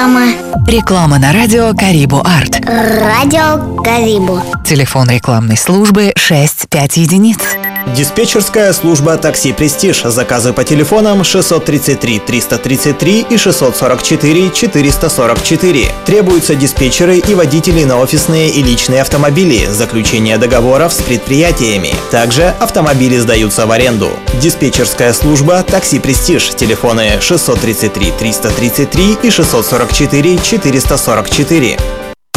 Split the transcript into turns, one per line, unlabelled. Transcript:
Реклама.
Реклама на радио Карибу Арт.
Радио Карибу.
Телефон рекламной службы 65 единиц.
Диспетчерская служба «Такси Престиж». Заказы по телефонам 633 333 и 644 444. Требуются диспетчеры и водители на офисные и личные автомобили, заключение договоров с предприятиями. Также автомобили сдаются в аренду. Диспетчерская служба «Такси Престиж». Телефоны 633 333 и 644 444.